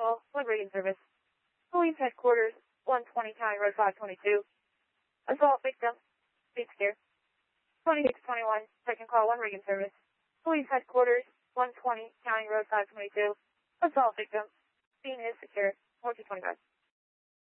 call, 1 Reagan Service. Police headquarters, 120 County Road 522. Assault victim, speed scare. 2621, second call, 1 Reagan Service. Police headquarters, 120 County Road 522. Assault victim, scene is secure, 4225.